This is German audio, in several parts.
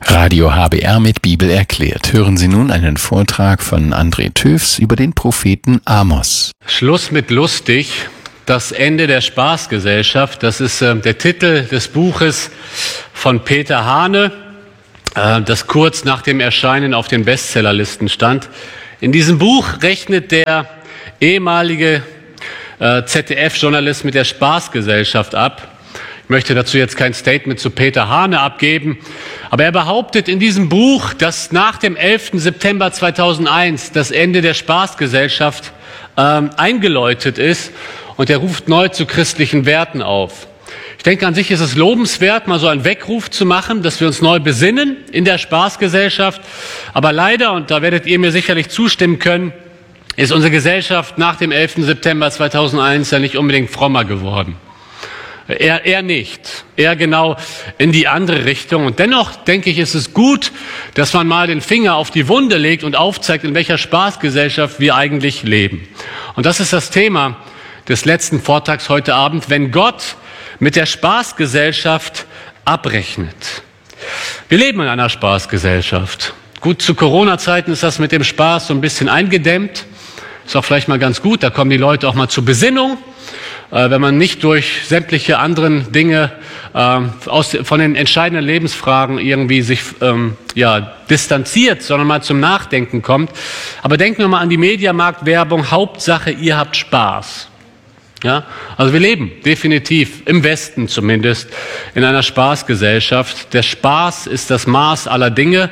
Radio HBR mit Bibel erklärt. Hören Sie nun einen Vortrag von André Töfs über den Propheten Amos. Schluss mit lustig, das Ende der Spaßgesellschaft. Das ist der Titel des Buches von Peter Hane, das kurz nach dem Erscheinen auf den Bestsellerlisten stand. In diesem Buch rechnet der ehemalige ZDF-Journalist mit der Spaßgesellschaft ab. Ich möchte dazu jetzt kein Statement zu Peter Hane abgeben, aber er behauptet in diesem Buch, dass nach dem 11. September 2001 das Ende der Spaßgesellschaft eingeläutet ist und er ruft neu zu christlichen Werten auf. Ich denke, an sich ist es lobenswert, mal so einen Weckruf zu machen, dass wir uns neu besinnen in der Spaßgesellschaft. Aber leider, und da werdet ihr mir sicherlich zustimmen können, ist unsere Gesellschaft nach dem 11. September 2001 ja nicht unbedingt frommer geworden. Eher nicht. Eher genau in die andere Richtung. Und dennoch, denke ich, ist es gut, dass man mal den Finger auf die Wunde legt und aufzeigt, in welcher Spaßgesellschaft wir eigentlich leben. Und das ist das Thema des letzten Vortrags heute Abend, wenn Gott mit der Spaßgesellschaft abrechnet. Wir leben in einer Spaßgesellschaft. Gut, zu Corona-Zeiten ist das mit dem Spaß so ein bisschen eingedämmt. Ist auch vielleicht mal ganz gut, da kommen die Leute auch mal zur Besinnung. Wenn man nicht durch sämtliche anderen Dinge von den entscheidenden Lebensfragen irgendwie sich distanziert, sondern mal zum Nachdenken kommt. Aber denken wir mal an die Mediamarkt-Werbung, Hauptsache ihr habt Spaß. Ja, also wir leben definitiv, im Westen zumindest, in einer Spaßgesellschaft. Der Spaß ist das Maß aller Dinge.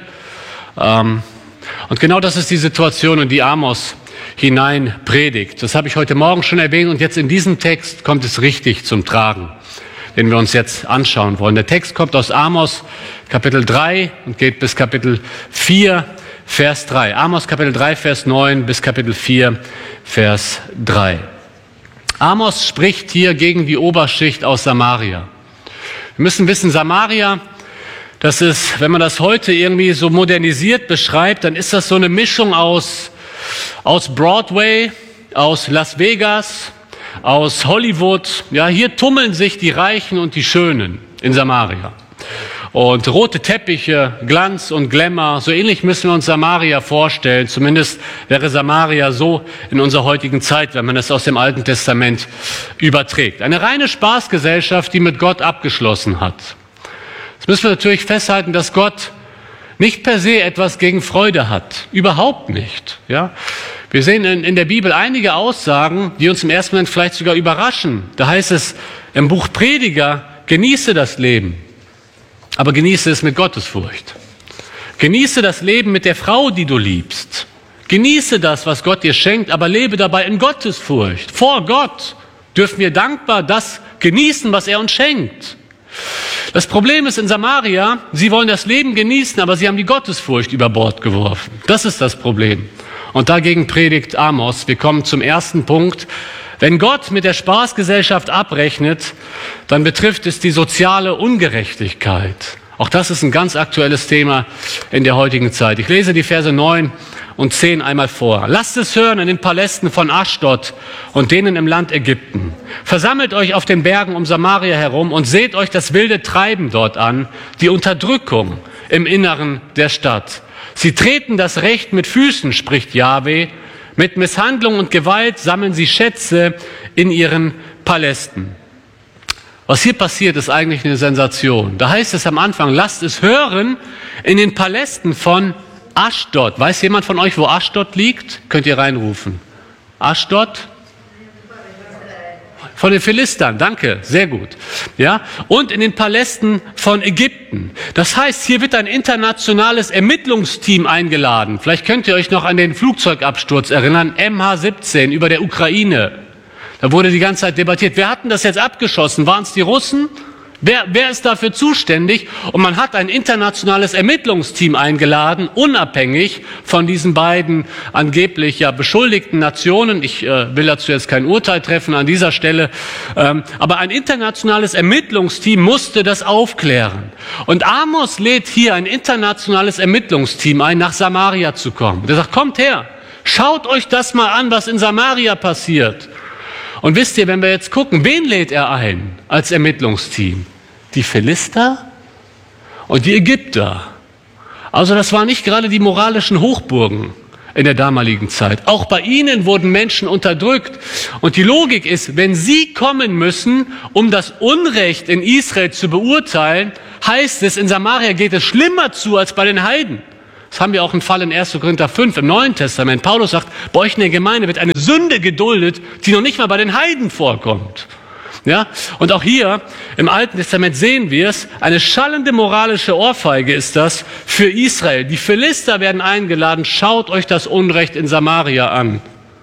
Und genau das ist die Situation, in die Amos hinein predigt. Das habe ich heute Morgen schon erwähnt und jetzt in diesem Text kommt es richtig zum Tragen, den wir uns jetzt anschauen wollen. Der Text kommt aus Amos Kapitel 3 und geht bis Kapitel 4, Vers 3. Amos Kapitel 3, Vers 9 bis Kapitel 4, Vers 3. Amos spricht hier gegen die Oberschicht aus Samaria. Wir müssen wissen, Samaria, das ist, wenn man das heute irgendwie so modernisiert beschreibt, dann ist das so eine Mischung aus Broadway, aus Las Vegas, aus Hollywood. Ja, hier tummeln sich die Reichen und die Schönen in Samaria. Und rote Teppiche, Glanz und Glamour, so ähnlich müssen wir uns Samaria vorstellen. Zumindest wäre Samaria so in unserer heutigen Zeit, wenn man es aus dem Alten Testament überträgt. Eine reine Spaßgesellschaft, die mit Gott abgeschlossen hat. Jetzt müssen wir natürlich festhalten, dass Gott nicht per se etwas gegen Freude hat. Überhaupt nicht. Ja? Wir sehen in der Bibel einige Aussagen, die uns im ersten Moment vielleicht sogar überraschen. Da heißt es im Buch Prediger, genieße das Leben, aber genieße es mit Gottesfurcht. Genieße das Leben mit der Frau, die du liebst. Genieße das, was Gott dir schenkt, aber lebe dabei in Gottesfurcht. Vor Gott dürfen wir dankbar das genießen, was er uns schenkt. Das Problem ist in Samaria, sie wollen das Leben genießen, aber sie haben die Gottesfurcht über Bord geworfen. Das ist das Problem. Und dagegen predigt Amos. Wir kommen zum ersten Punkt. Wenn Gott mit der Spaßgesellschaft abrechnet, dann betrifft es die soziale Ungerechtigkeit. Auch das ist ein ganz aktuelles Thema in der heutigen Zeit. Ich lese die Verse 9 und 10 einmal vor. Lasst es hören in den Palästen von Aschdod und denen im Land Ägypten. Versammelt euch auf den Bergen um Samaria herum und seht euch das wilde Treiben dort an, die Unterdrückung im Inneren der Stadt. Sie treten das Recht mit Füßen, spricht Jahwe. Mit Misshandlung und Gewalt sammeln sie Schätze in ihren Palästen. Was hier passiert, ist eigentlich eine Sensation. Da heißt es am Anfang, lasst es hören in den Palästen von Aschdod. Weiß jemand von euch, wo Aschdod liegt? Könnt ihr reinrufen. Aschdod? Von den Philistern, danke, sehr gut. Ja? Und in den Palästen von Ägypten. Das heißt, hier wird ein internationales Ermittlungsteam eingeladen. Vielleicht könnt ihr euch noch an den Flugzeugabsturz erinnern, MH17 über der Ukraine. Da wurde die ganze Zeit debattiert. Wer hat denn das jetzt abgeschossen? Waren es die Russen? Wer ist dafür zuständig? Und man hat ein internationales Ermittlungsteam eingeladen, unabhängig von diesen beiden angeblich ja beschuldigten Nationen. Ich will dazu jetzt kein Urteil treffen an dieser Stelle. Aber ein internationales Ermittlungsteam musste das aufklären. Und Amos lädt hier ein internationales Ermittlungsteam ein, nach Samaria zu kommen. Der sagt, kommt her, schaut euch das mal an, was in Samaria passiert. Und wisst ihr, wenn wir jetzt gucken, wen lädt er ein als Ermittlungsteam? Die Philister und die Ägypter. Also das waren nicht gerade die moralischen Hochburgen in der damaligen Zeit. Auch bei ihnen wurden Menschen unterdrückt. Und die Logik ist, wenn sie kommen müssen, um das Unrecht in Israel zu beurteilen, heißt es, in Samaria geht es schlimmer zu als bei den Heiden. Das haben wir auch im Fall in 1. Korinther 5 im Neuen Testament. Paulus sagt, bei euch in der Gemeinde wird eine Sünde geduldet, die noch nicht mal bei den Heiden vorkommt. Ja? Und auch hier im Alten Testament sehen wir es, eine schallende moralische Ohrfeige ist das für Israel. Die Philister werden eingeladen, schaut euch das Unrecht in Samaria an.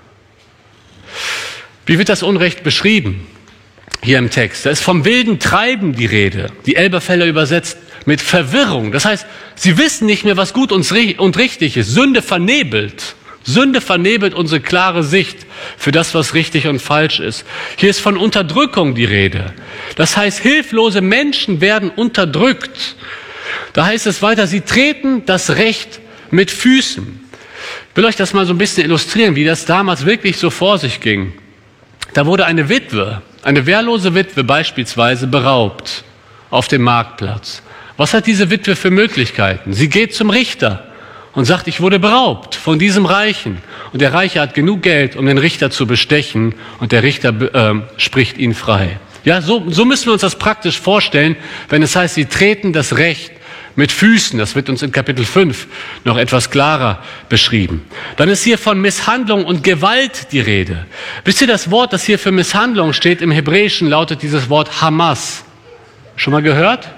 Wie wird das Unrecht beschrieben hier im Text? Da ist vom wilden Treiben die Rede. Die Elberfelder übersetzt mit Verwirrung. Das heißt, sie wissen nicht mehr, was gut und richtig ist. Sünde vernebelt. Sünde vernebelt unsere klare Sicht für das, was richtig und falsch ist. Hier ist von Unterdrückung die Rede. Das heißt, hilflose Menschen werden unterdrückt. Da heißt es weiter, sie treten das Recht mit Füßen. Ich will euch das mal so ein bisschen illustrieren, wie das damals wirklich so vor sich ging. Da wurde eine Witwe, eine wehrlose Witwe beispielsweise, beraubt auf dem Marktplatz. Was hat diese Witwe für Möglichkeiten? Sie geht zum Richter und sagt, ich wurde beraubt von diesem Reichen. Und der Reiche hat genug Geld, um den Richter zu bestechen, und der Richter spricht ihn frei. Ja, so müssen wir uns das praktisch vorstellen, wenn es heißt, sie treten das Recht mit Füßen. Das wird uns in Kapitel 5 noch etwas klarer beschrieben. Dann ist hier von Misshandlung und Gewalt die Rede. Wisst ihr, das Wort, das hier für Misshandlung steht, im Hebräischen lautet dieses Wort Hamas. Schon mal gehört?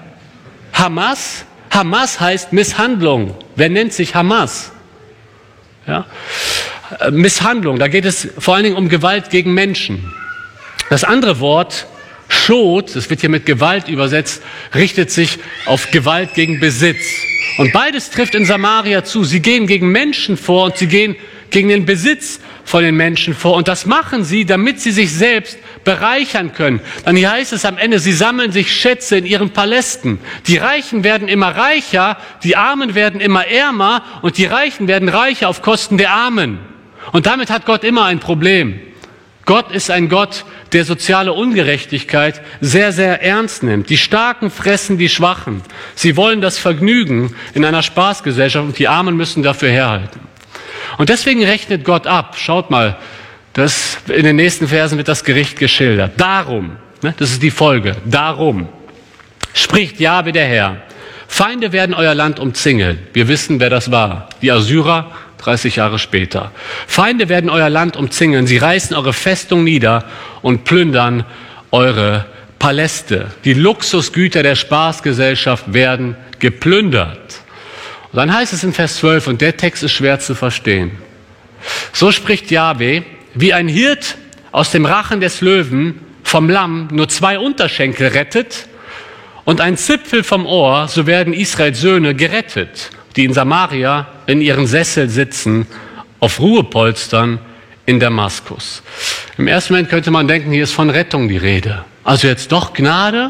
Hamas? Hamas heißt Misshandlung. Wer nennt sich Hamas? Ja? Misshandlung, da geht es vor allen Dingen um Gewalt gegen Menschen. Das andere Wort, Schod, das wird hier mit Gewalt übersetzt, richtet sich auf Gewalt gegen Besitz. Und beides trifft in Samaria zu. Sie gehen gegen Menschen vor und sie gehen gegen den Besitz von den Menschen vor. Und das machen sie, damit sie sich selbst bereichern können. Dann hier heißt es am Ende, sie sammeln sich Schätze in ihren Palästen. Die Reichen werden immer reicher, die Armen werden immer ärmer und die Reichen werden reicher auf Kosten der Armen. Und damit hat Gott immer ein Problem. Gott ist ein Gott, der soziale Ungerechtigkeit sehr, sehr ernst nimmt. Die Starken fressen die Schwachen. Sie wollen das Vergnügen in einer Spaßgesellschaft und die Armen müssen dafür herhalten. Und deswegen rechnet Gott ab. Schaut mal, in den nächsten Versen wird das Gericht geschildert. Darum, das ist die Folge, darum spricht Jahwe der Herr, Feinde werden euer Land umzingeln. Wir wissen, wer das war. Die Assyrer, 30 Jahre später. Feinde werden euer Land umzingeln. Sie reißen eure Festung nieder und plündern eure Paläste. Die Luxusgüter der Spaßgesellschaft werden geplündert. Und dann heißt es in Vers 12, und der Text ist schwer zu verstehen. So spricht Jahwe, wie ein Hirt aus dem Rachen des Löwen vom Lamm nur 2 Unterschenkel rettet und ein Zipfel vom Ohr, so werden Israels Söhne gerettet, die in Samaria in ihren Sessel sitzen, auf Ruhepolstern in Damaskus. Im ersten Moment könnte man denken, hier ist von Rettung die Rede. Also jetzt doch Gnade?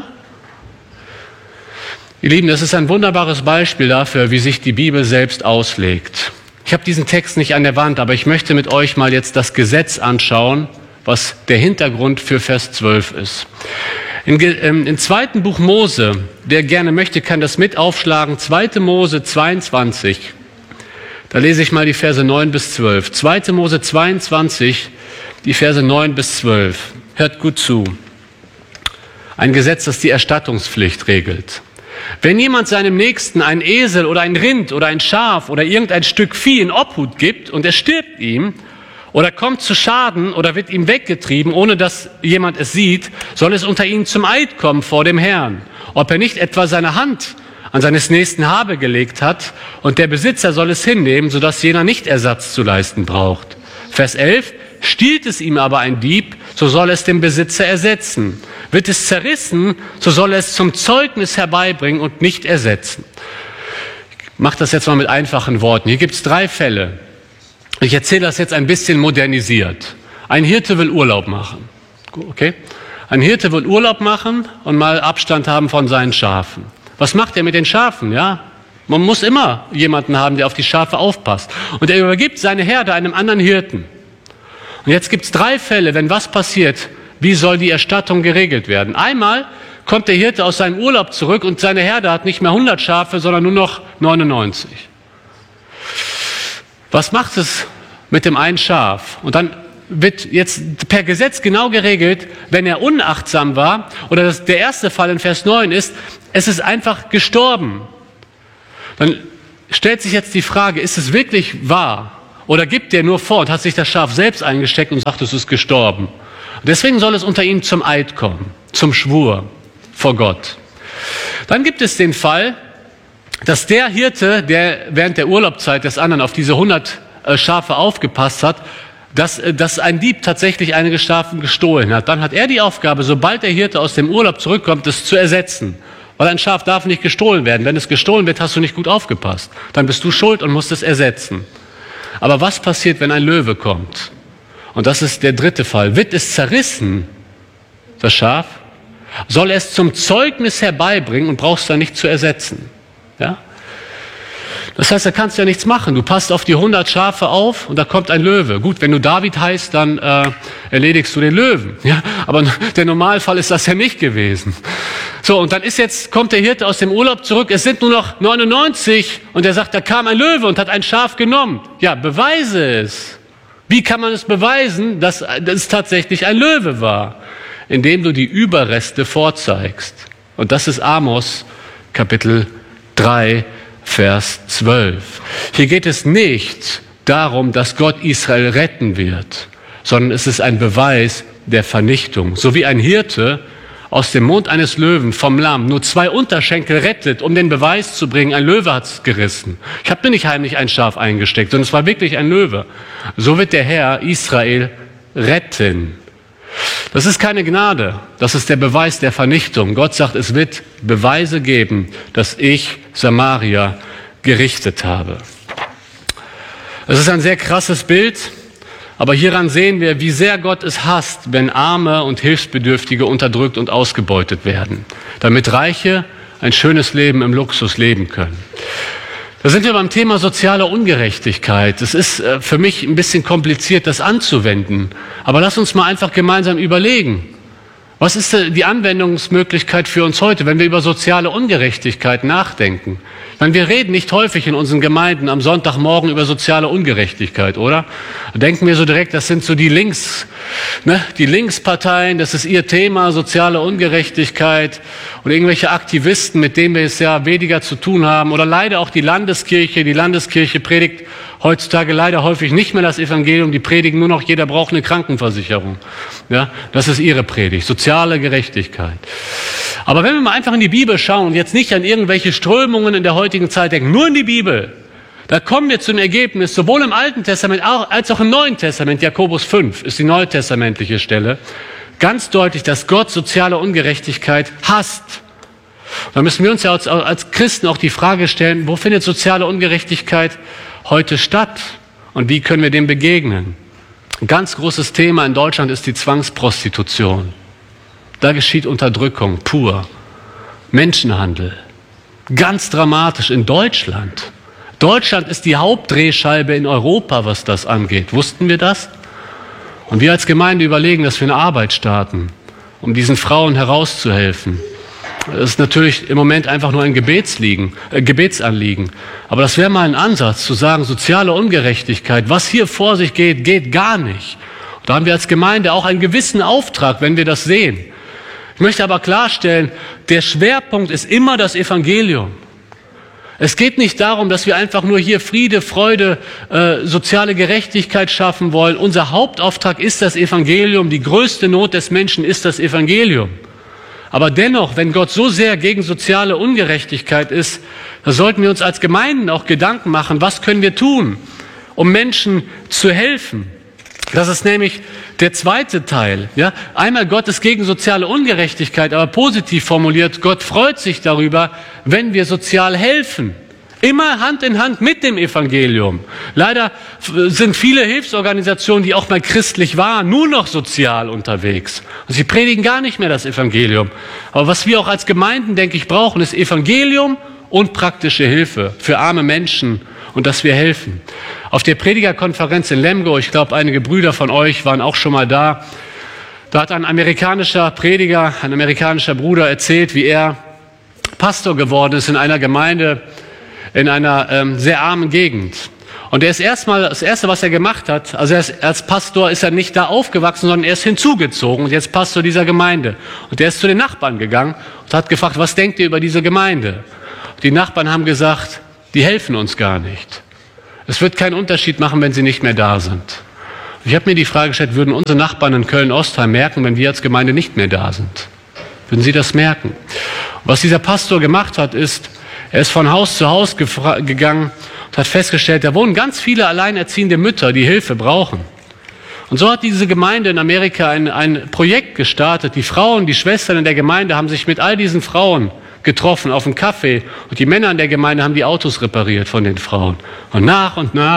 Ihr Lieben, das ist ein wunderbares Beispiel dafür, wie sich die Bibel selbst auslegt. Ich habe diesen Text nicht an der Wand, aber ich möchte mit euch mal jetzt das Gesetz anschauen, was der Hintergrund für Vers 12 ist. Im 2. Buch Mose, wer gerne möchte, kann das mit aufschlagen, 2. Mose 22, da lese ich mal die Verse 9 bis 12. 2. Mose 22, die Verse 9 bis 12. Hört gut zu. Ein Gesetz, das die Erstattungspflicht regelt. Wenn jemand seinem Nächsten einen Esel oder ein Rind oder ein Schaf oder irgendein Stück Vieh in Obhut gibt und er stirbt ihm oder kommt zu Schaden oder wird ihm weggetrieben, ohne dass jemand es sieht, soll es unter ihnen zum Eid kommen vor dem Herrn, ob er nicht etwa seine Hand an seines Nächsten Habe gelegt hat, und der Besitzer soll es hinnehmen, sodass jener nicht Ersatz zu leisten braucht. Vers 11, stiehlt es ihm aber ein Dieb, so soll es dem Besitzer ersetzen. Wird es zerrissen, so soll er es zum Zeugnis herbeibringen und nicht ersetzen. Ich mache das jetzt mal mit einfachen Worten. Hier gibt es 3 Fälle. Ich erzähle das jetzt ein bisschen modernisiert. Ein Hirte will Urlaub machen. Okay? Ein Hirte will Urlaub machen und mal Abstand haben von seinen Schafen. Was macht er mit den Schafen? Ja? Man muss immer jemanden haben, der auf die Schafe aufpasst. Und er übergibt seine Herde einem anderen Hirten. Und jetzt gibt es 3 Fälle, wenn was passiert, wie soll die Erstattung geregelt werden? Einmal kommt der Hirte aus seinem Urlaub zurück und seine Herde hat nicht mehr 100 Schafe, sondern nur noch 99. Was macht es mit dem einen Schaf? Und dann wird jetzt per Gesetz genau geregelt, wenn er unachtsam war, oder der erste Fall in Vers 9 ist, es ist einfach gestorben. Dann stellt sich jetzt die Frage, ist es wirklich wahr? Oder gibt der nur vor und hat sich das Schaf selbst eingesteckt und sagt, es ist gestorben? Deswegen soll es unter ihnen zum Eid kommen, zum Schwur vor Gott. Dann gibt es den Fall, dass der Hirte, der während der Urlaubszeit des anderen auf diese 100 Schafe aufgepasst hat, dass ein Dieb tatsächlich einige Schafe gestohlen hat. Dann hat er die Aufgabe, sobald der Hirte aus dem Urlaub zurückkommt, es zu ersetzen. Weil ein Schaf darf nicht gestohlen werden. Wenn es gestohlen wird, hast du nicht gut aufgepasst. Dann bist du schuld und musst es ersetzen. Aber was passiert, wenn ein Löwe kommt? Und das ist der dritte Fall. Wird es zerrissen, das Schaf? Soll er es zum Zeugnis herbeibringen und brauchst dann nicht zu ersetzen? Ja? Das heißt, da kannst du ja nichts machen. Du passt auf die 100 Schafe auf und da kommt ein Löwe. Gut, wenn du David heißt, dann erledigst du den Löwen. Ja? Aber der Normalfall ist das ja nicht gewesen. So, und dann kommt der Hirte aus dem Urlaub zurück. Es sind nur noch 99 und er sagt, da kam ein Löwe und hat ein Schaf genommen. Ja, beweise es. Wie kann man es beweisen, dass es tatsächlich ein Löwe war? Indem du die Überreste vorzeigst. Und das ist Amos, Kapitel 3, Vers 12. Hier geht es nicht darum, dass Gott Israel retten wird, sondern es ist ein Beweis der Vernichtung. So wie ein Hirte aus dem Mund eines Löwen vom Lamm nur 2 Unterschenkel rettet, um den Beweis zu bringen, ein Löwe hat es gerissen. Ich habe mir nicht heimlich ein Schaf eingesteckt, sondern es war wirklich ein Löwe. So wird der Herr Israel retten. Das ist keine Gnade, das ist der Beweis der Vernichtung. Gott sagt, es wird Beweise geben, dass ich Samaria gerichtet habe. Es ist ein sehr krasses Bild, aber hieran sehen wir, wie sehr Gott es hasst, wenn Arme und Hilfsbedürftige unterdrückt und ausgebeutet werden, damit Reiche ein schönes Leben im Luxus leben können. Da sind wir beim Thema soziale Ungerechtigkeit. Es ist für mich ein bisschen kompliziert, das anzuwenden. Aber lass uns mal einfach gemeinsam überlegen. Was ist die Anwendungsmöglichkeit für uns heute, wenn wir über soziale Ungerechtigkeit nachdenken? Ich meine, wir reden nicht häufig in unseren Gemeinden am Sonntagmorgen über soziale Ungerechtigkeit, oder? Da denken wir so direkt, das sind so die Linksparteien, das ist ihr Thema, soziale Ungerechtigkeit und irgendwelche Aktivisten, mit denen wir es ja weniger zu tun haben. Oder leider auch die Landeskirche. Die Landeskirche predigt heutzutage leider häufig nicht mehr das Evangelium, die predigen nur noch, jeder braucht eine Krankenversicherung. Ja, das ist ihre Predigt, soziale Gerechtigkeit. Aber wenn wir mal einfach in die Bibel schauen und jetzt nicht an irgendwelche Strömungen in der heutigen Zeit denken, nur in die Bibel, da kommen wir zu dem Ergebnis, sowohl im Alten Testament als auch im Neuen Testament, Jakobus 5 ist die neutestamentliche Stelle, ganz deutlich, dass Gott soziale Ungerechtigkeit hasst. Da müssen wir uns ja als Christen auch die Frage stellen, wo findet soziale Ungerechtigkeit heute statt und wie können wir dem begegnen? Ein ganz großes Thema in Deutschland ist die Zwangsprostitution. Da geschieht Unterdrückung pur, Menschenhandel. Ganz dramatisch in Deutschland. Deutschland ist die Hauptdrehscheibe in Europa, was das angeht. Wussten wir das? Und wir als Gemeinde überlegen, dass wir eine Arbeit starten, um diesen Frauen herauszuhelfen. Das ist natürlich im Moment einfach nur ein Gebetsanliegen. Aber das wäre mal ein Ansatz, zu sagen, soziale Ungerechtigkeit, was hier vor sich geht, geht gar nicht. Und da haben wir als Gemeinde auch einen gewissen Auftrag, wenn wir das sehen. Ich möchte aber klarstellen, der Schwerpunkt ist immer das Evangelium. Es geht nicht darum, dass wir einfach nur hier Friede, Freude, soziale Gerechtigkeit schaffen wollen. Unser Hauptauftrag ist das Evangelium. Die größte Not des Menschen ist das Evangelium. Aber dennoch, wenn Gott so sehr gegen soziale Ungerechtigkeit ist, da sollten wir uns als Gemeinden auch Gedanken machen, was können wir tun, um Menschen zu helfen. Das ist nämlich der zweite Teil. Ja? Einmal, Gott ist gegen soziale Ungerechtigkeit, aber positiv formuliert, Gott freut sich darüber, wenn wir sozial helfen. Immer Hand in Hand mit dem Evangelium. Leider sind viele Hilfsorganisationen, die auch mal christlich waren, nur noch sozial unterwegs. Und sie predigen gar nicht mehr das Evangelium. Aber was wir auch als Gemeinden, denke ich, brauchen, ist Evangelium und praktische Hilfe für arme Menschen und dass wir helfen. Auf der Predigerkonferenz in Lemgo, ich glaube, einige Brüder von euch waren auch schon mal da, da hat ein amerikanischer Prediger, ein amerikanischer Bruder erzählt, wie er Pastor geworden ist in einer Gemeinde, in einer sehr armen Gegend. Und das Erste, was er gemacht hat, also als Pastor ist er nicht da aufgewachsen, sondern er ist hinzugezogen und jetzt Pastor dieser Gemeinde. Und der ist zu den Nachbarn gegangen und hat gefragt, was denkt ihr über diese Gemeinde? Und die Nachbarn haben gesagt, die helfen uns gar nicht. Es wird keinen Unterschied machen, wenn sie nicht mehr da sind. Und ich habe mir die Frage gestellt, würden unsere Nachbarn in Köln-Ostheim merken, wenn wir als Gemeinde nicht mehr da sind? Würden sie das merken? Und was dieser Pastor gemacht hat, ist, er ist von Haus zu Haus gegangen und hat festgestellt, da wohnen ganz viele alleinerziehende Mütter, die Hilfe brauchen. Und so hat diese Gemeinde in Amerika ein Projekt gestartet. Die Frauen, die Schwestern in der Gemeinde haben sich mit all diesen Frauen getroffen auf einen Kaffee und die Männer in der Gemeinde haben die Autos repariert von den Frauen. Und nach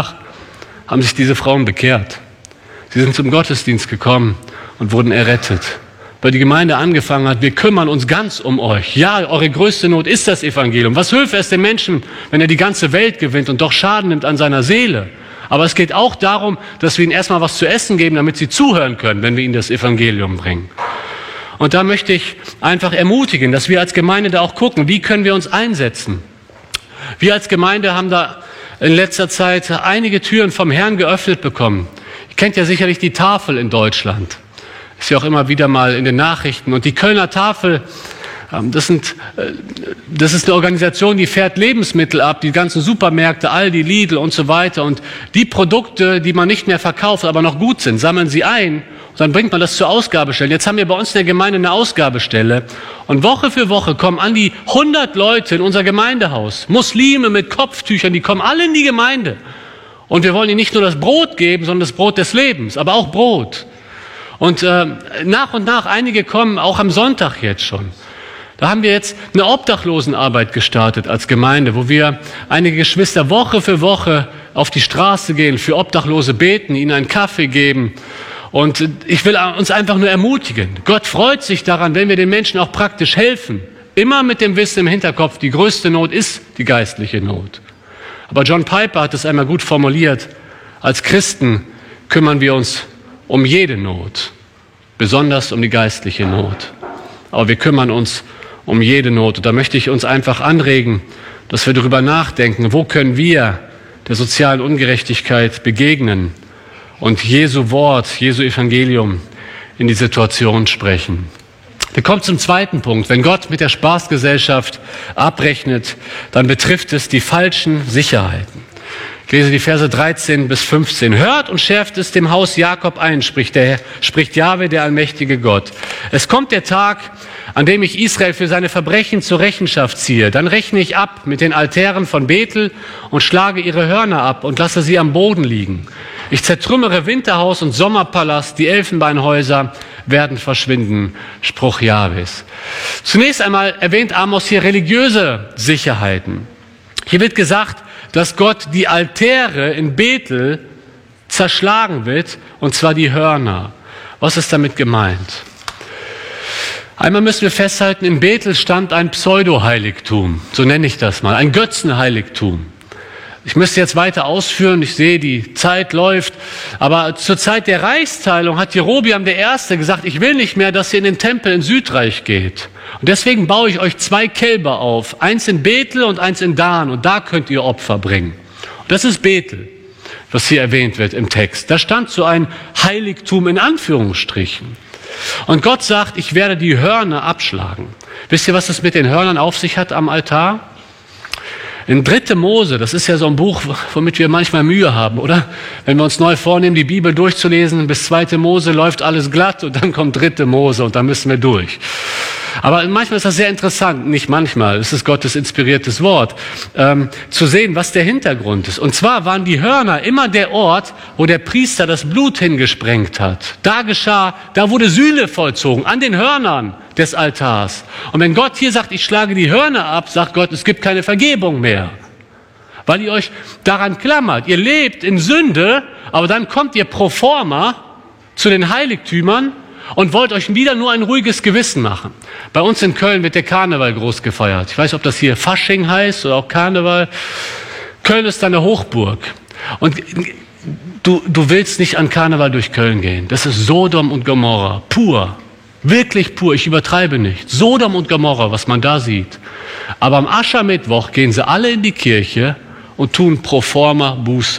haben sich diese Frauen bekehrt. Sie sind zum Gottesdienst gekommen und wurden errettet. Weil die Gemeinde angefangen hat, wir kümmern uns ganz um euch. Ja, eure größte Not ist das Evangelium. Was hilft es dem Menschen, wenn er die ganze Welt gewinnt und doch Schaden nimmt an seiner Seele? Aber es geht auch darum, dass wir ihnen erstmal was zu essen geben, damit sie zuhören können, wenn wir ihnen das Evangelium bringen. Und da möchte ich einfach ermutigen, dass wir als Gemeinde da auch gucken, wie können wir uns einsetzen. Wir als Gemeinde haben da in letzter Zeit einige Türen vom Herrn geöffnet bekommen. Ihr kennt ja sicherlich die Tafel in Deutschland. Ist ja auch immer wieder mal in den Nachrichten. Und die Kölner Tafel, das ist eine Organisation, die fährt Lebensmittel ab, die ganzen Supermärkte, Aldi, Lidl und so weiter. Und die Produkte, die man nicht mehr verkauft, aber noch gut sind, sammeln sie ein. Und dann bringt man das zur Ausgabestelle. Jetzt haben wir bei uns in der Gemeinde eine Ausgabestelle. Und Woche für Woche kommen an die 100 Leute in unser Gemeindehaus. Muslime mit Kopftüchern, die kommen alle in die Gemeinde. Und wir wollen ihnen nicht nur das Brot geben, sondern das Brot des Lebens, aber auch Brot. Und nach und nach, einige kommen auch am Sonntag jetzt schon. Da haben wir jetzt eine Obdachlosenarbeit gestartet als Gemeinde, wo wir einige Geschwister Woche für Woche auf die Straße gehen, für Obdachlose beten, ihnen einen Kaffee geben. Und ich will uns einfach nur ermutigen. Gott freut sich daran, wenn wir den Menschen auch praktisch helfen. Immer mit dem Wissen im Hinterkopf, die größte Not ist die geistliche Not. Aber John Piper hat es einmal gut formuliert. Als Christen kümmern wir uns um jede Not, besonders um die geistliche Not. Aber wir kümmern uns um jede Not. Und da möchte ich uns einfach anregen, dass wir darüber nachdenken, wo können wir der sozialen Ungerechtigkeit begegnen und Jesu Wort, Jesu Evangelium in die Situation sprechen. Wir kommen zum zweiten Punkt. Wenn Gott mit der Spaßgesellschaft abrechnet, dann betrifft es die falschen Sicherheiten. Ich lese die Verse 13 bis 15. Hört und schärft es dem Haus Jakob ein, spricht Jahwe, der allmächtige Gott. Es kommt der Tag, an dem ich Israel für seine Verbrechen zur Rechenschaft ziehe. Dann rechne ich ab mit den Altären von Bethel und schlage ihre Hörner ab und lasse sie am Boden liegen. Ich zertrümmere Winterhaus und Sommerpalast, die Elfenbeinhäuser werden verschwinden. Spruch Jahwes. Zunächst einmal erwähnt Amos hier religiöse Sicherheiten. Hier wird gesagt, dass Gott die Altäre in Bethel zerschlagen wird, und zwar die Hörner. Was ist damit gemeint? Einmal müssen wir festhalten, in Bethel stand ein Pseudo-Heiligtum, so nenne ich das mal, ein Götzenheiligtum. Ich müsste jetzt weiter ausführen, ich sehe, die Zeit läuft, aber zur Zeit der Reichsteilung hat Jerobiam I. gesagt, ich will nicht mehr, dass ihr in den Tempel in Südreich geht. Und deswegen baue ich euch 2 Kälber auf, eins in Bethel und eins in Dan, und da könnt ihr Opfer bringen. Und das ist Bethel, was hier erwähnt wird im Text. Da stand so ein Heiligtum in Anführungsstrichen. Und Gott sagt, ich werde die Hörner abschlagen. Wisst ihr, was es mit den Hörnern auf sich hat am Altar? In 3. Mose, das ist ja so ein Buch, womit wir manchmal Mühe haben, oder? Wenn wir uns neu vornehmen, die Bibel durchzulesen, bis 2. Mose läuft alles glatt und dann kommt 3. Mose und dann müssen wir durch. Aber manchmal ist das sehr interessant, nicht manchmal, es ist Gottes inspiriertes Wort, zu sehen, was der Hintergrund ist. Und zwar waren die Hörner immer der Ort, wo der Priester das Blut hingesprengt hat. Da wurde Sühne vollzogen, an den Hörnern des Altars. Und wenn Gott hier sagt, ich schlage die Hörner ab, sagt Gott, es gibt keine Vergebung mehr. Weil ihr euch daran klammert. Ihr lebt in Sünde, aber dann kommt ihr pro forma zu den Heiligtümern und wollt euch wieder nur ein ruhiges Gewissen machen. Bei uns in Köln wird der Karneval groß gefeiert. Ich weiß, ob das hier Fasching heißt oder auch Karneval. Köln ist eine Hochburg. Und du willst nicht an Karneval durch Köln gehen. Das ist Sodom und Gomorra, pur. Wirklich pur, ich übertreibe nicht. Sodom und Gomorra, was man da sieht. Aber am Aschermittwoch gehen sie alle in die Kirche und tun pro forma Buße.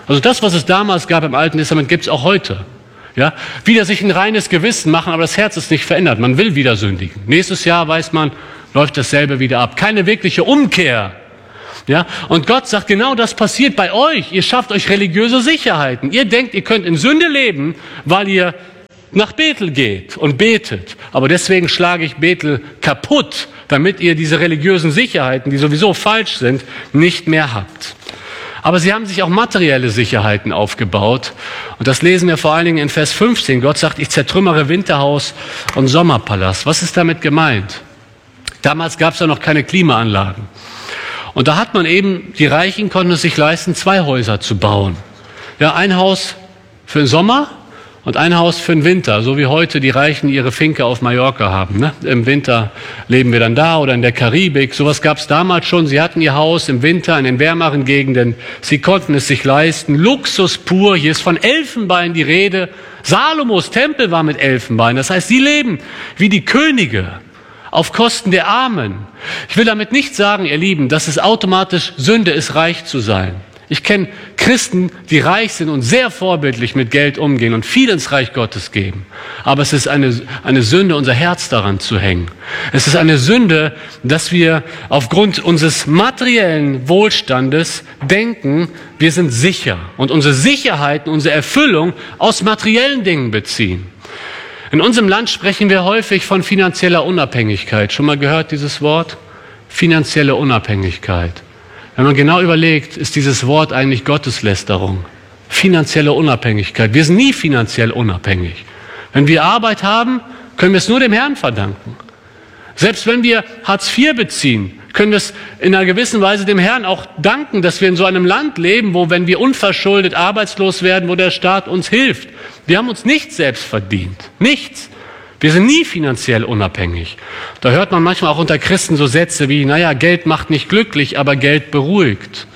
Also das, was es damals gab im Alten Testament, gibt es auch heute. Ja? Wieder sich ein reines Gewissen machen, aber das Herz ist nicht verändert. Man will wieder sündigen. Nächstes Jahr, weiß man, läuft dasselbe wieder ab. Keine wirkliche Umkehr. Ja? Und Gott sagt, genau das passiert bei euch. Ihr schafft euch religiöse Sicherheiten. Ihr denkt, ihr könnt in Sünde leben, weil ihr nach Bethel geht und betet. Aber deswegen schlage ich Bethel kaputt, damit ihr diese religiösen Sicherheiten, die sowieso falsch sind, nicht mehr habt. Aber sie haben sich auch materielle Sicherheiten aufgebaut. Und das lesen wir vor allen Dingen in Vers 15. Gott sagt, ich zertrümmere Winterhaus und Sommerpalast. Was ist damit gemeint? Damals gab es ja noch keine Klimaanlagen. Und da hat man eben, die Reichen konnten es sich leisten, 2 Häuser zu bauen. Ja, ein Haus für den Sommer und ein Haus für den Winter, so wie heute die Reichen ihre Finke auf Mallorca haben. Ne? Im Winter leben wir dann da oder in der Karibik. Sowas gab es damals schon. Sie hatten ihr Haus im Winter in den wärmeren Gegenden. Sie konnten es sich leisten. Luxus pur. Hier ist von Elfenbein die Rede. Salomos Tempel war mit Elfenbein. Das heißt, sie leben wie die Könige auf Kosten der Armen. Ich will damit nicht sagen, ihr Lieben, dass es automatisch Sünde ist, reich zu sein. Ich kenne Christen, die reich sind und sehr vorbildlich mit Geld umgehen und viel ins Reich Gottes geben. Aber es ist eine Sünde, unser Herz daran zu hängen. Es ist eine Sünde, dass wir aufgrund unseres materiellen Wohlstandes denken, wir sind sicher und unsere Sicherheit, unsere Erfüllung aus materiellen Dingen beziehen. In unserem Land sprechen wir häufig von finanzieller Unabhängigkeit. Schon mal gehört dieses Wort? Finanzielle Unabhängigkeit. Wenn man genau überlegt, ist dieses Wort eigentlich Gotteslästerung. Finanzielle Unabhängigkeit. Wir sind nie finanziell unabhängig. Wenn wir Arbeit haben, können wir es nur dem Herrn verdanken. Selbst wenn wir Hartz IV beziehen, können wir es in einer gewissen Weise dem Herrn auch danken, dass wir in so einem Land leben, wo, wenn wir unverschuldet arbeitslos werden, wo der Staat uns hilft. Wir haben uns nichts selbst verdient. Nichts. Wir sind nie finanziell unabhängig. Da hört man manchmal auch unter Christen so Sätze wie, naja, Geld macht nicht glücklich, aber Geld beruhigt.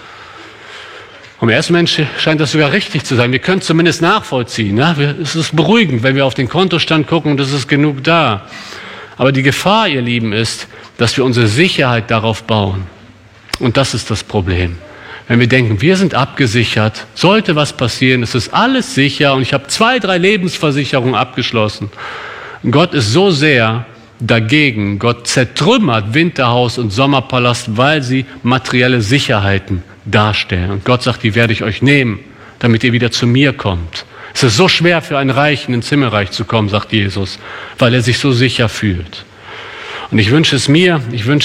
Und im ersten Moment scheint das sogar richtig zu sein. Wir können es zumindest nachvollziehen. Ja? Es ist beruhigend, wenn wir auf den Kontostand gucken und es ist genug da. Aber die Gefahr, ihr Lieben, ist, dass wir unsere Sicherheit darauf bauen. Und das ist das Problem. Wenn wir denken, wir sind abgesichert, sollte was passieren, es ist alles sicher und ich habe 2, 3 Lebensversicherungen abgeschlossen. Gott ist so sehr dagegen. Gott zertrümmert Winterhaus und Sommerpalast, weil sie materielle Sicherheiten darstellen. Und Gott sagt, die werde ich euch nehmen, damit ihr wieder zu mir kommt. Es ist so schwer für einen Reichen ins Himmelreich zu kommen, sagt Jesus, weil er sich so sicher fühlt. Und ich wünsche es mir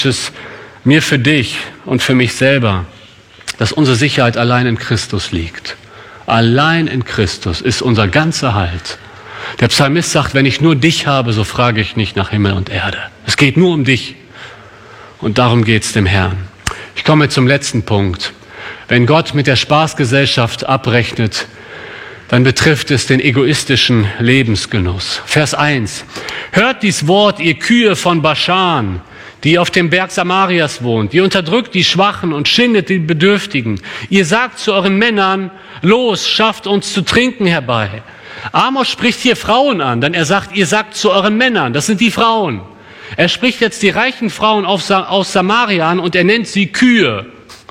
für dich und für mich selber, dass unsere Sicherheit allein in Christus liegt. Allein in Christus ist unser ganzer Halt. Der Psalmist sagt, wenn ich nur dich habe, so frage ich nicht nach Himmel und Erde. Es geht nur um dich. Und darum geht es dem Herrn. Ich komme zum letzten Punkt. Wenn Gott mit der Spaßgesellschaft abrechnet, dann betrifft es den egoistischen Lebensgenuss. Vers 1. Hört dies Wort, ihr Kühe von Baschan, die auf dem Berg Samarias wohnt. Ihr unterdrückt die Schwachen und schindet die Bedürftigen. Ihr sagt zu euren Männern, los, schafft uns zu trinken herbei. Amos spricht hier Frauen an, denn er sagt, ihr sagt zu euren Männern, das sind die Frauen. Er spricht jetzt die reichen Frauen aus Samaria an und er nennt sie Kühe.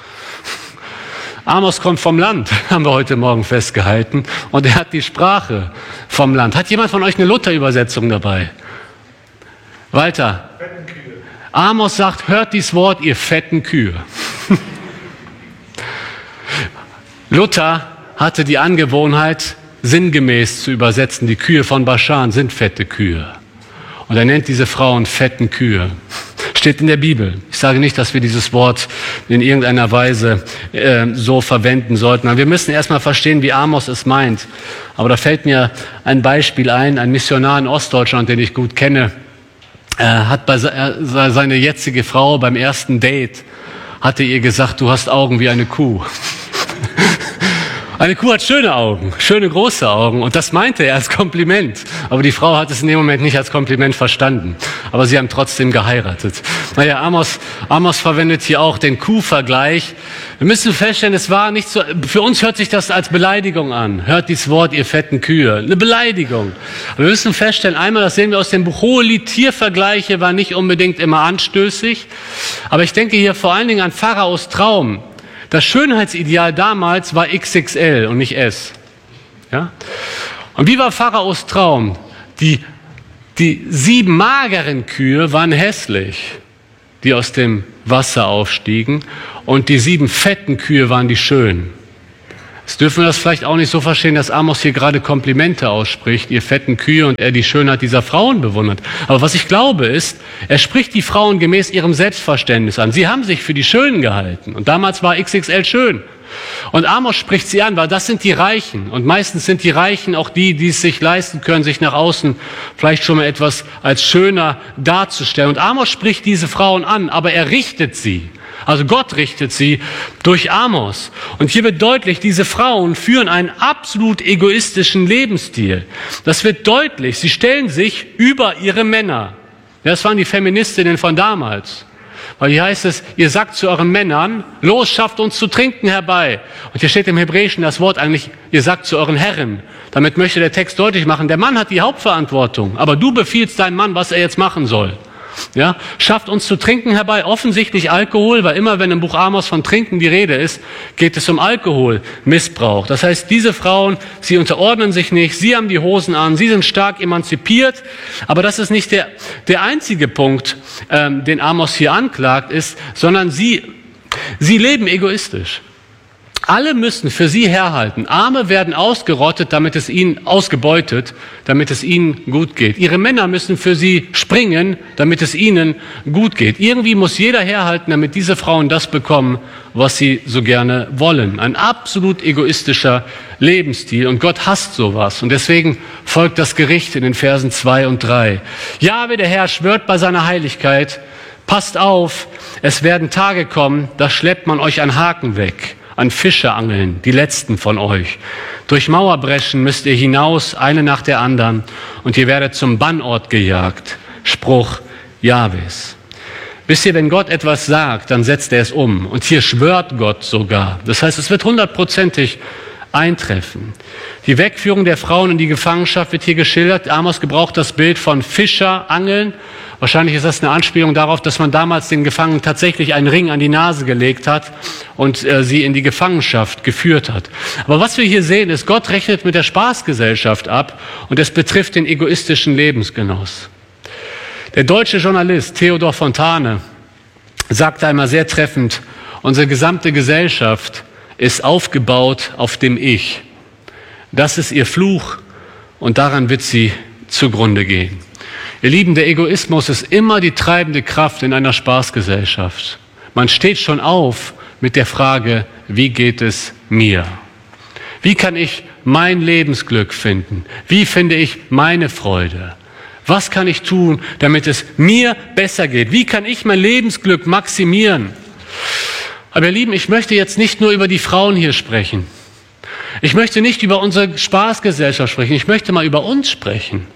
Amos kommt vom Land, haben wir heute Morgen festgehalten, und er hat die Sprache vom Land. Hat jemand von euch eine Luther-Übersetzung dabei? Walter? Amos sagt, hört dies Wort, ihr fetten Kühe. Luther hatte die Angewohnheit, sinngemäß zu übersetzen, die Kühe von Baschan sind fette Kühe. Und er nennt diese Frauen fetten Kühe. Steht in der Bibel. Ich sage nicht, dass wir dieses Wort in irgendeiner Weise so verwenden sollten. Aber wir müssen erstmal verstehen, wie Amos es meint. Aber da fällt mir ein Beispiel ein, ein Missionar in Ostdeutschland, den ich gut kenne, hat seine jetzige Frau beim ersten Date, hatte ihr gesagt, du hast Augen wie eine Kuh. Eine Kuh hat schöne Augen, schöne große Augen, und das meinte er als Kompliment. Aber die Frau hat es in dem Moment nicht als Kompliment verstanden. Aber sie haben trotzdem geheiratet. Naja, Amos verwendet hier auch den Kuh-Vergleich. Wir müssen feststellen, es war nicht so, für uns hört sich das als Beleidigung an. Hört dieses Wort, ihr fetten Kühe. Eine Beleidigung. Aber wir müssen feststellen, einmal, das sehen wir aus dem Buch Hohelied, Tiervergleiche waren nicht unbedingt immer anstößig. Aber ich denke hier vor allen Dingen an Pharaos Traum. das Schönheitsideal damals war XXL und nicht S. Ja? Und wie war Pharaos Traum? Die 7 mageren Kühe waren hässlich, die aus dem Wasser aufstiegen, und die 7 fetten Kühe waren die schönen. Jetzt dürfen wir das vielleicht auch nicht so verstehen, dass Amos hier gerade Komplimente ausspricht, ihr fetten Kühe, und er die Schönheit dieser Frauen bewundert. Aber was ich glaube ist, er spricht die Frauen gemäß ihrem Selbstverständnis an. Sie haben sich für die Schönen gehalten und damals war XXL schön. Und Amos spricht sie an, weil das sind die Reichen. Und meistens sind die Reichen auch die es sich leisten können, sich nach außen vielleicht schon mal etwas als schöner darzustellen. Und Amos spricht diese Frauen an, aber er richtet sie. Also Gott richtet sie durch Amos. Und hier wird deutlich, diese Frauen führen einen absolut egoistischen Lebensstil. Das wird deutlich. Sie stellen sich über ihre Männer. Das waren die Feministinnen von damals. Weil hier heißt es, ihr sagt zu euren Männern, los, schafft uns zu trinken herbei. Und hier steht im Hebräischen das Wort eigentlich, ihr sagt zu euren Herren. Damit möchte der Text deutlich machen, der Mann hat die Hauptverantwortung, aber du befiehlst deinem Mann, was er jetzt machen soll. Ja, schafft uns zu trinken herbei, offensichtlich Alkohol, weil immer wenn im Buch Amos von Trinken die Rede ist, geht es um Alkoholmissbrauch. Das heißt, diese Frauen, sie unterordnen sich nicht, sie haben die Hosen an, sie sind stark emanzipiert, aber das ist nicht der einzige Punkt, den Amos hier anklagt, sondern sie leben egoistisch. Alle müssen für sie herhalten. Arme werden ausgebeutet, damit es ihnen gut geht. Ihre Männer müssen für sie springen, damit es ihnen gut geht. Irgendwie muss jeder herhalten, damit diese Frauen das bekommen, was sie so gerne wollen. Ein absolut egoistischer Lebensstil. Und Gott hasst sowas. Und deswegen folgt das Gericht in den Versen 2 und 3. Jahwe, der Herr, schwört bei seiner Heiligkeit, passt auf, es werden Tage kommen, da schleppt man euch einen Haken weg. An Fische angeln, die letzten von euch. Durch Mauerbreschen müsst ihr hinaus, eine nach der anderen, und ihr werdet zum Bannort gejagt. Spruch Jahwes. Wisst ihr, wenn Gott etwas sagt, dann setzt er es um. Und hier schwört Gott sogar. Das heißt, es wird 100%ig eintreffen. Die Wegführung der Frauen in die Gefangenschaft wird hier geschildert. Amos gebraucht das Bild von Fischerangeln. Wahrscheinlich ist das eine Anspielung darauf, dass man damals den Gefangenen tatsächlich einen Ring an die Nase gelegt hat und sie in die Gefangenschaft geführt hat. Aber was wir hier sehen, ist, Gott rechnet mit der Spaßgesellschaft ab und es betrifft den egoistischen Lebensgenuss. Der deutsche Journalist Theodor Fontane sagte einmal sehr treffend, unsere gesamte Gesellschaft ist aufgebaut auf dem Ich. Das ist ihr Fluch und daran wird sie zugrunde gehen. Ihr Lieben, der Egoismus ist immer die treibende Kraft in einer Spaßgesellschaft. Man steht schon auf mit der Frage, wie geht es mir? Wie kann ich mein Lebensglück finden? Wie finde ich meine Freude? Was kann ich tun, damit es mir besser geht? Wie kann ich mein Lebensglück maximieren? Aber ihr Lieben, ich möchte jetzt nicht nur über die Frauen hier sprechen. Ich möchte nicht über unsere Spaßgesellschaft sprechen. Ich möchte mal über uns sprechen.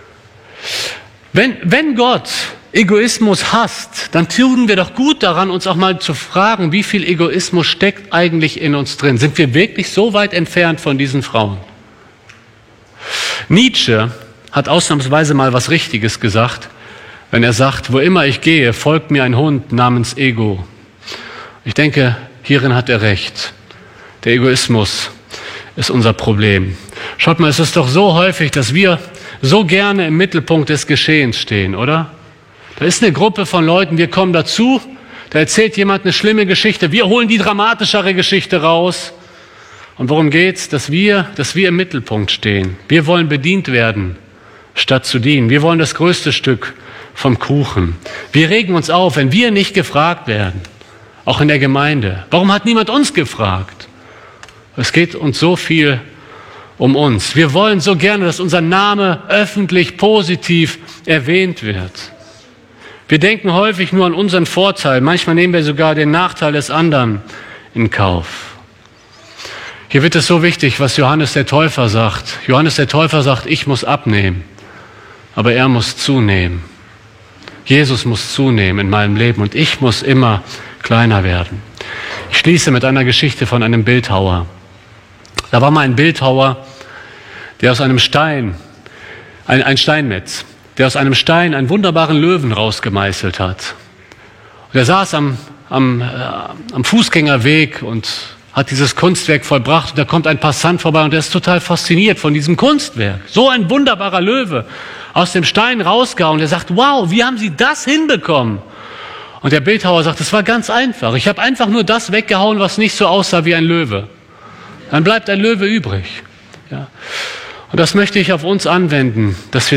Wenn Gott Egoismus hasst, dann tun wir doch gut daran, uns auch mal zu fragen, wie viel Egoismus steckt eigentlich in uns drin? Sind wir wirklich so weit entfernt von diesen Frauen? Nietzsche hat ausnahmsweise mal was Richtiges gesagt, wenn er sagt, wo immer ich gehe, folgt mir ein Hund namens Ego. Ich denke, hierin hat er recht. Der Egoismus ist unser Problem. Schaut mal, es ist doch so häufig, dass wir so gerne im Mittelpunkt des Geschehens stehen, oder? Da ist eine Gruppe von Leuten, wir kommen dazu, da erzählt jemand eine schlimme Geschichte, wir holen die dramatischere Geschichte raus. Und worum geht's? Dass wir im Mittelpunkt stehen. Wir wollen bedient werden, statt zu dienen. Wir wollen das größte Stück vom Kuchen. Wir regen uns auf, wenn wir nicht gefragt werden, auch in der Gemeinde. Warum hat niemand uns gefragt? Es geht uns so viel um uns. Wir wollen so gerne, dass unser Name öffentlich positiv erwähnt wird. Wir denken häufig nur an unseren Vorteil. Manchmal nehmen wir sogar den Nachteil des anderen in Kauf. Hier wird es so wichtig, was Johannes der Täufer sagt. Johannes der Täufer sagt, ich muss abnehmen, aber er muss zunehmen. Jesus muss zunehmen in meinem Leben und ich muss immer kleiner werden. Ich schließe mit einer Geschichte von einem Bildhauer. Da war mal ein Bildhauer, der aus einem Stein, ein Steinmetz, der aus einem Stein einen wunderbaren Löwen rausgemeißelt hat. Und er saß am am Fußgängerweg und hat dieses Kunstwerk vollbracht. Und da kommt ein Passant vorbei und der ist total fasziniert von diesem Kunstwerk. So ein wunderbarer Löwe, aus dem Stein rausgehauen. Der sagt, wow, wie haben Sie das hinbekommen? Und der Bildhauer sagt, es war ganz einfach. Ich habe einfach nur das weggehauen, was nicht so aussah wie ein Löwe. Dann bleibt ein Löwe übrig. Ja. Und das möchte ich auf uns anwenden, dass wir